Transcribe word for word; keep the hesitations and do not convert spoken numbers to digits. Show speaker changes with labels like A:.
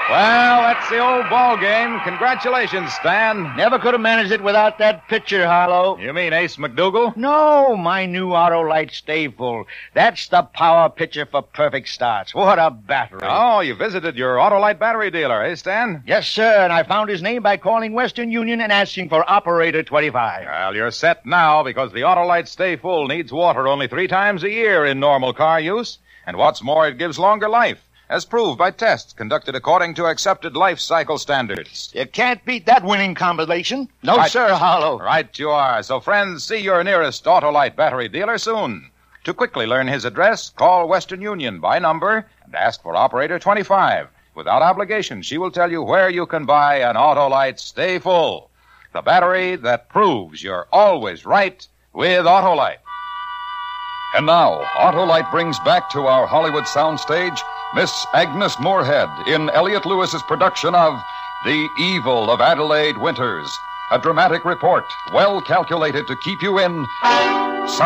A: Well, that's the old ball game. Congratulations, Stan.
B: Never could have managed it without that pitcher, Harlow.
A: You mean Ace McDougal?
B: No, my new Autolite Stay Full. That's the power pitcher for perfect starts. What a battery.
A: Oh, you visited your Autolite battery dealer, eh, Stan?
B: Yes, sir, and I found his name by calling Western Union and asking for Operator twenty-five.
A: Well, you're set now because the Autolite Stay Full needs water only three times a year in normal car use. And what's more, it gives longer life, as proved by tests conducted according to accepted life cycle standards.
B: You can't beat that winning combination. No,
A: Right.
B: sir, Harlow.
A: Right you are. So, friends, see your nearest Autolite battery dealer soon. To quickly learn his address, call Western Union by number and ask for Operator twenty-five. Without obligation, she will tell you where you can buy an Autolite Stay Full, the battery that proves you're always right with Autolite.
C: And now, Autolite brings back to our Hollywood soundstage Miss Agnes Moorehead in Elliot Lewis's production of The Evil of Adelaide Winters, a dramatic report well calculated to keep you in